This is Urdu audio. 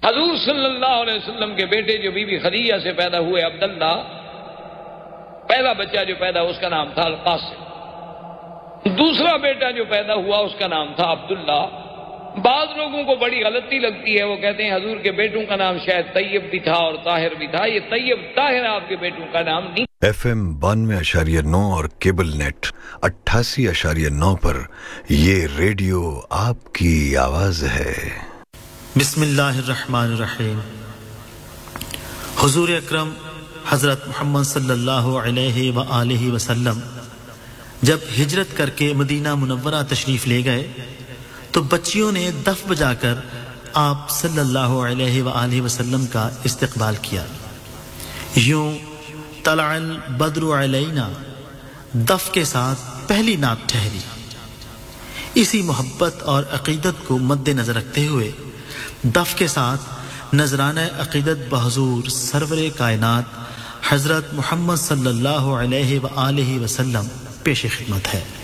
حضور صلی اللہ علیہ وسلم کے بیٹے جو بی بی خدیجہ سے پیدا ہوئے عبداللہ، پہلا بچہ جو پیدا اس کا نام تھا القاسم، دوسرا بیٹا جو پیدا ہوا اس کا نام تھا عبداللہ۔ بعض لوگوں کو بڑی غلطی لگتی ہے، وہ کہتے ہیں حضور کے بیٹوں کا نام شاید طیب بھی تھا اور طاہر بھی تھا۔ یہ طیب طاہر آپ کے بیٹوں کا نام نہیں۔ FM 92.9 اور کیبل نیٹ 88.9 پر یہ ریڈیو آپ کی آواز ہے۔ بسم اللہ الرحمن الرحیم۔ حضور اکرم حضرت محمد صلی اللہ علیہ وآلہ وسلم جب ہجرت کر کے مدینہ منورہ تشریف لے گئے تو بچیوں نے دف بجا کر آپ صلی اللہ علیہ وآلہ وسلم کا استقبال کیا۔ یوں طلع البدر علینا دف کے ساتھ پہلی نعت ٹھہری۔ اسی محبت اور عقیدت کو مد نظر رکھتے ہوئے دف کے ساتھ نذرانہ عقیدت بحضور سرور کائنات حضرت محمد صلی اللہ علیہ وآلہ وسلم پیش خدمت ہے۔